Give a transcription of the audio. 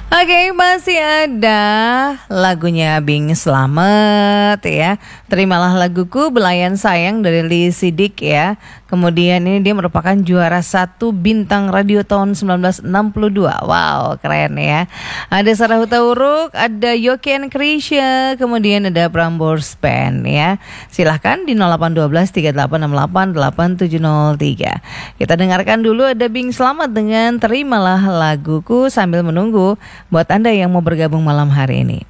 Oke, masih ada lagunya Bing Slamet ya. Terimalah laguku Belayan Sayang dari Lee Sidik ya. Kemudian ini dia merupakan juara 1 bintang radio tahun 1962. Wow, keren ya. Ada Sarah Huta Uruk, ada Yoki and Krisya, kemudian ada Prambors Band ya. Silahkan di 0812 3868 8703. Kita dengarkan dulu ada Bing Slamet dengan Terimalah Laguku sambil menunggu buat Anda yang mau bergabung malam hari ini.